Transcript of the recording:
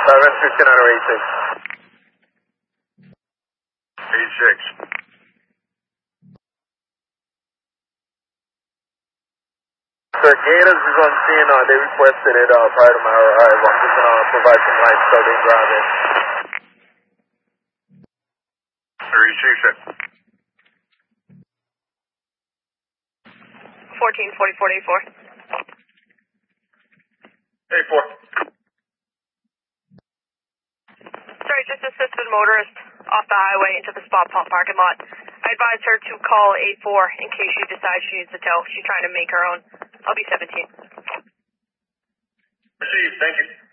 759 or 86. 86. Sir, Gators is on scene. They requested it prior to my arrival. I'm just going to provide some lights so they drive in. 36. 1444 84. Sorry, just assisted motorist off the highway into the spot pump parking lot. I advised her to call 84 in case she decides she needs a tow. She's trying to make her own. I'll be 17. Received. Thank you.